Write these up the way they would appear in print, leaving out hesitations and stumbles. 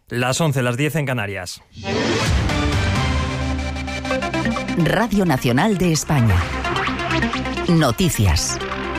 Las 11, las 10 en Canarias. Radio Nacional de España. Noticias.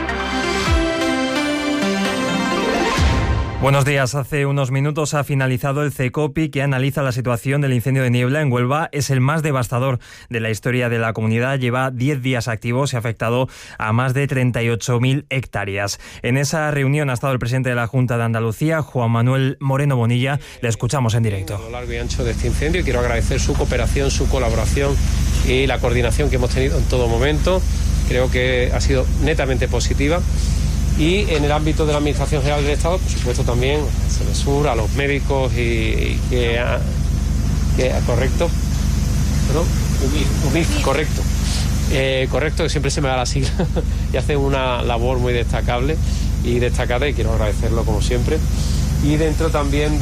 Buenos días. Hace unos minutos ha finalizado el CECOPI, que analiza la situación del incendio de niebla en Huelva. Es el más devastador de la historia de la comunidad. Lleva 10 días activos y ha afectado a más de 38.000 hectáreas. En esa reunión ha estado el presidente de la Junta de Andalucía, Juan Manuel Moreno Bonilla. Le escuchamos en directo. A lo largo y ancho de este incendio, y quiero agradecer su cooperación, su colaboración y la coordinación que hemos tenido en todo momento. Creo que ha sido netamente positiva. Y en el ámbito de la Administración General del Estado, por supuesto también a Sedesur, a los médicos y correcto, ¿no? UMIF, correcto. Correcto, que siempre se me da la sigla y hace una labor muy destacable y destacada, y quiero agradecerlo como siempre. Y dentro también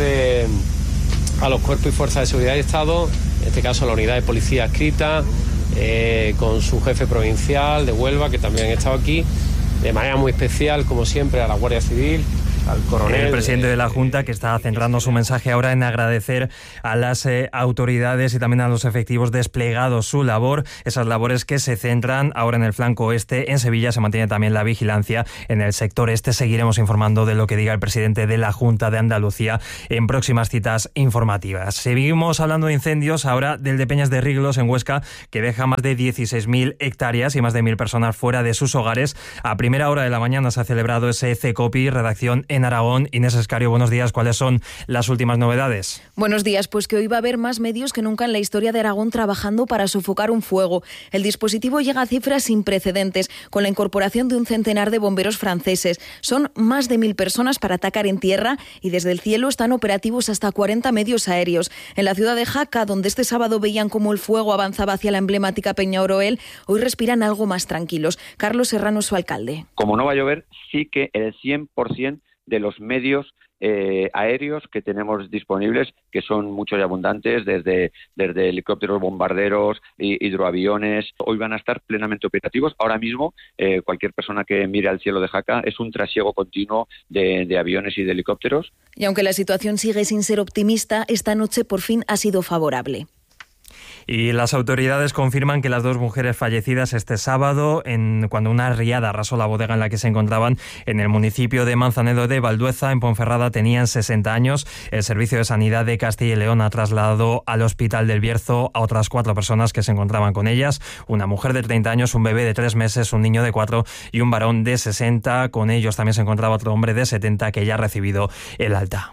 a los cuerpos y fuerzas de seguridad y Estado, en este caso la unidad de policía adscrita, con su jefe provincial de Huelva, que también han estado aquí. De manera muy especial, como siempre, a la Guardia Civil, al coronel. El presidente de la Junta, que está centrando su mensaje ahora en agradecer a las autoridades y también a los efectivos desplegados su labor, esas labores que se centran ahora en el flanco oeste. En Sevilla se mantiene también la vigilancia en el sector este. Seguiremos informando de lo que diga el presidente de la Junta de Andalucía en próximas citas informativas. Seguimos hablando de incendios, ahora del de Peñas de Riglos, en Huesca, que deja más de 16.000 hectáreas y más de 1.000 personas fuera de sus hogares. A primera hora de la mañana se ha celebrado ese CECOPI, redacción en Aragón. Inés Escario, buenos días. ¿Cuáles son las últimas novedades? Buenos días. Pues que hoy va a haber más medios que nunca en la historia de Aragón trabajando para sofocar un fuego. El dispositivo llega a cifras sin precedentes, con la incorporación de un centenar de bomberos franceses. Son más de 1.000 personas para atacar en tierra, y desde el cielo están operativos hasta 40 medios aéreos. En la ciudad de Jaca, donde este sábado veían cómo el fuego avanzaba hacia la emblemática Peña Oroel, hoy respiran algo más tranquilos. Carlos Serrano es su alcalde. Como no va a llover, sí que el 100% de los medios aéreos que tenemos disponibles, que son muchos y abundantes, desde helicópteros, bombarderos, hidroaviones, hoy van a estar plenamente operativos. Ahora mismo, cualquier persona que mire al cielo de Jaca es un trasiego continuo de aviones y de helicópteros. Y aunque la situación sigue sin ser optimista, esta noche por fin ha sido favorable. Y las autoridades confirman que las dos mujeres fallecidas este sábado, cuando una riada arrasó la bodega en la que se encontraban en el municipio de Manzanedo de Valdueza, en Ponferrada, tenían 60 años. El Servicio de Sanidad de Castilla y León ha trasladado al Hospital del Bierzo a otras 4 personas que se encontraban con ellas: una mujer de 30 años, un bebé de 3 meses, un niño de 4 y un varón de 60. Con ellos también se encontraba otro hombre de 70 que ya ha recibido el alta.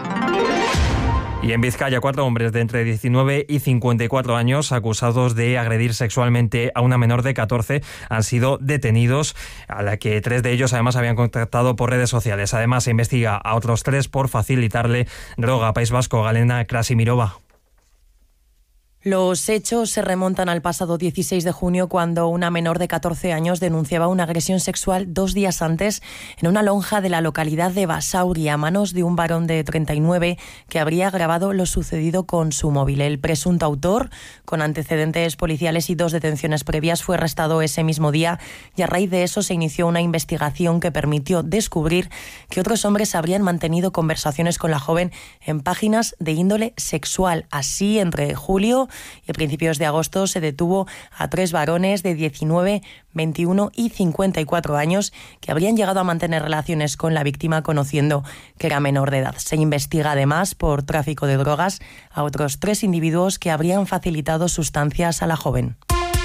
Y en Vizcaya, 4 hombres de entre 19 y 54 años acusados de agredir sexualmente a una menor de 14 han sido detenidos, a la que 3 de ellos además habían contactado por redes sociales. Además se investiga a otros 3 por facilitarle droga. País Vasco, Galena Krasimirova. Los hechos se remontan al pasado 16 de junio, cuando una menor de 14 años denunciaba una agresión sexual 2 días antes en una lonja de la localidad de Basauri a manos de un varón de 39 que habría grabado lo sucedido con su móvil. El presunto autor, con antecedentes policiales y 2 detenciones previas, fue arrestado ese mismo día, y a raíz de eso se inició una investigación que permitió descubrir que otros hombres habrían mantenido conversaciones con la joven en páginas de índole sexual. Así, entre julio y a principios de agosto se detuvo a 3 varones de 19, 21 y 54 años que habrían llegado a mantener relaciones con la víctima conociendo que era menor de edad. Se investiga además por tráfico de drogas a otros 3 individuos que habrían facilitado sustancias a la joven.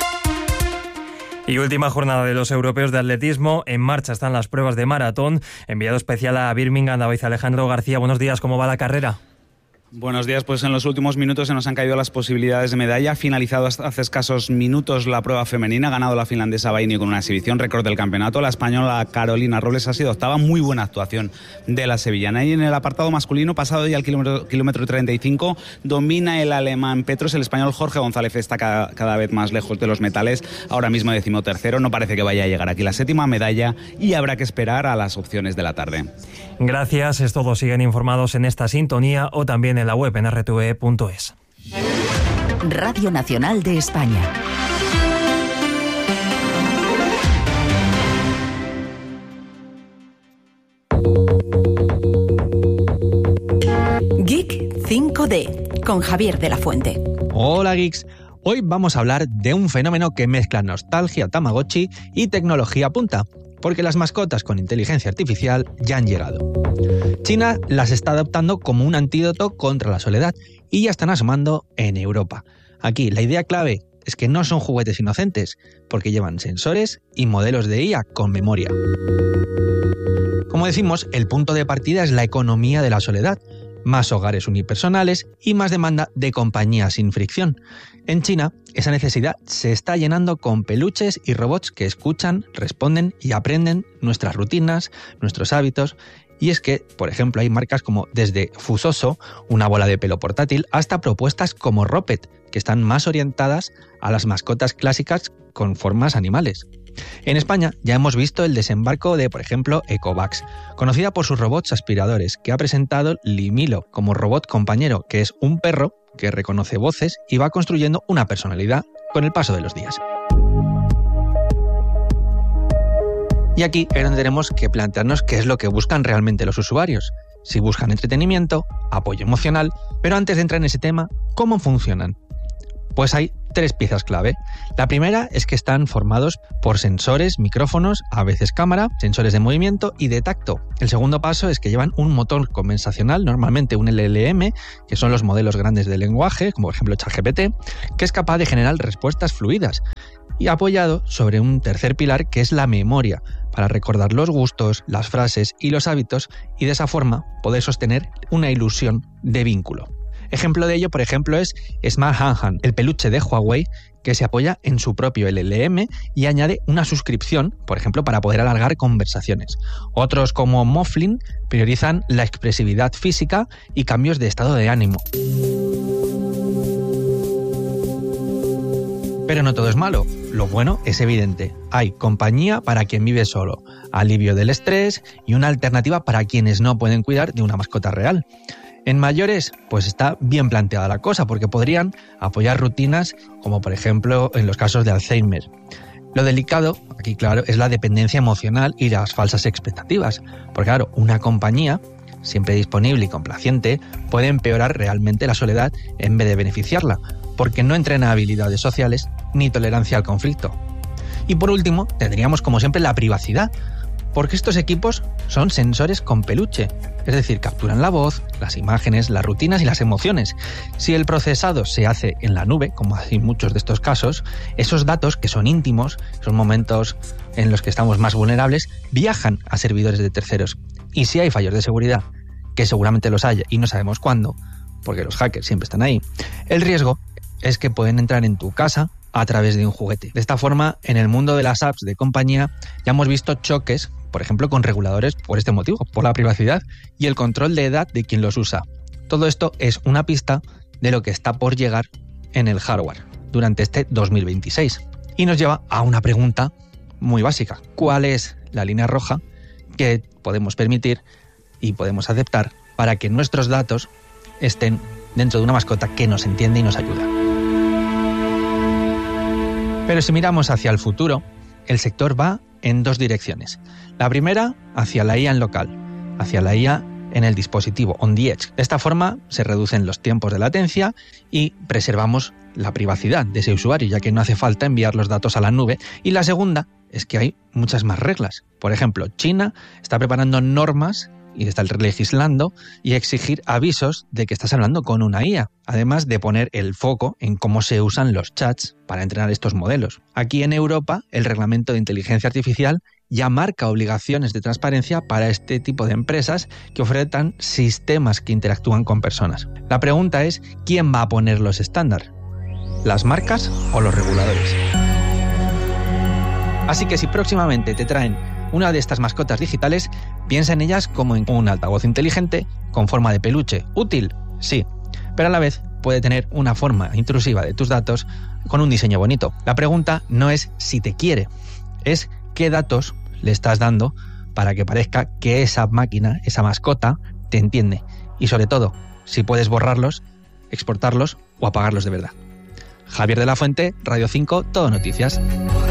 Y última jornada de los europeos de atletismo. En marcha están las pruebas de maratón. Enviado especial a Birmingham, David Alejandro García. Buenos días, ¿cómo va la carrera? Buenos días, pues en los últimos minutos se nos han caído las posibilidades de medalla. Ha finalizado hace escasos minutos la prueba femenina, ha ganado la finlandesa Baini con una exhibición récord del campeonato. La española Carolina Robles ha sido octava, muy buena actuación de la sevillana. Y en el apartado masculino, pasado ya el kilómetro 35, domina el alemán Petros. El español Jorge González está cada vez más lejos de los metales, ahora mismo 13º. No parece que vaya a llegar aquí la 7ª medalla y habrá que esperar a las opciones de la tarde. Gracias, es todo. Siguen informados en esta sintonía o también en la web en rtve.es. Radio Nacional de España. Geek 5D, con Javier de la Fuente. Hola geeks, hoy vamos a hablar de un fenómeno que mezcla nostalgia Tamagotchi y tecnología punta, porque las mascotas con inteligencia artificial ya han llegado. China las está adoptando como un antídoto contra la soledad y ya están asomando en Europa. Aquí la idea clave es que no son juguetes inocentes, porque llevan sensores y modelos de IA con memoria. Como decimos, el punto de partida es la economía de la soledad, más hogares unipersonales y más demanda de compañía sin fricción. En China, esa necesidad se está llenando con peluches y robots que escuchan, responden y aprenden nuestras rutinas, nuestros hábitos. Y es que, por ejemplo, hay marcas como desde Fusoso, una bola de pelo portátil, hasta propuestas como Ropet, que están más orientadas a las mascotas clásicas con formas animales. En España ya hemos visto el desembarco de, por ejemplo, Ecovacs, conocida por sus robots aspiradores, que ha presentado Limilo como robot compañero, que es un perro que reconoce voces y va construyendo una personalidad con el paso de los días. Y aquí es donde tenemos que plantearnos qué es lo que buscan realmente los usuarios. Si buscan entretenimiento, apoyo emocional, pero antes de entrar en ese tema, ¿cómo funcionan? Pues hay 3 piezas clave. La primera es que están formados por sensores, micrófonos, a veces cámara, sensores de movimiento y de tacto. El segundo paso es que llevan un motor conversacional, normalmente un LLM, que son los modelos grandes de lenguaje, como por ejemplo ChatGPT, que es capaz de generar respuestas fluidas, y apoyado sobre un tercer pilar que es la memoria, para recordar los gustos, las frases y los hábitos, y de esa forma poder sostener una ilusión de vínculo. Ejemplo de ello, por ejemplo, es Smart Han, el peluche de Huawei, que se apoya en su propio LLM y añade una suscripción, por ejemplo, para poder alargar conversaciones. Otros, como Moflin, priorizan la expresividad física y cambios de estado de ánimo. Pero no todo es malo. Lo bueno es evidente. Hay compañía para quien vive solo, alivio del estrés y una alternativa para quienes no pueden cuidar de una mascota real. En mayores, pues está bien planteada la cosa, porque podrían apoyar rutinas como por ejemplo en los casos de Alzheimer. Lo delicado, aquí claro, es la dependencia emocional y las falsas expectativas, porque claro, una compañía siempre disponible y complaciente puede empeorar realmente la soledad en vez de beneficiarla, porque no entrena habilidades sociales ni tolerancia al conflicto. Y por último, tendríamos como siempre la privacidad, porque estos equipos son sensores con peluche, es decir, capturan la voz, las imágenes, las rutinas y las emociones. Si el procesado se hace en la nube, como hay muchos de estos casos, esos datos que son íntimos, son momentos en los que estamos más vulnerables, viajan a servidores de terceros. Y si hay fallos de seguridad, que seguramente los haya y no sabemos cuándo, porque los hackers siempre están ahí, el riesgo es que pueden entrar en tu casa a través de un juguete. De esta forma, en el mundo de las apps de compañía ya hemos visto choques, por ejemplo, con reguladores por este motivo, por la privacidad y el control de edad de quien los usa. Todo esto es una pista de lo que está por llegar en el hardware durante este 2026. Y nos lleva a una pregunta muy básica. ¿Cuál es la línea roja que podemos permitir y podemos aceptar para que nuestros datos estén dentro de una mascota que nos entiende y nos ayuda? Pero si miramos hacia el futuro, el sector va en 2 direcciones. La primera, hacia la IA en local, hacia la IA en el dispositivo, on the edge. De esta forma se reducen los tiempos de latencia y preservamos la privacidad de ese usuario, ya que no hace falta enviar los datos a la nube. Y la segunda es que hay muchas más reglas. Por ejemplo, China está preparando normas y está legislando y exigir avisos de que estás hablando con una IA, además de poner el foco en cómo se usan los chats para entrenar estos modelos. Aquí en Europa, el reglamento de inteligencia artificial ya marca obligaciones de transparencia para este tipo de empresas que ofertan sistemas que interactúan con personas. La pregunta es, ¿quién va a poner los estándares? ¿Las marcas o los reguladores? Así que si próximamente te traen una de estas mascotas digitales, piensa en ellas como en un altavoz inteligente con forma de peluche. Útil, sí, pero a la vez puede tener una forma intrusiva de tus datos con un diseño bonito. La pregunta no es si te quiere, es qué datos le estás dando para que parezca que esa máquina, esa mascota, te entiende. Y sobre todo, si puedes borrarlos, exportarlos o apagarlos de verdad. Javier de la Fuente, Radio 5, Todo Noticias.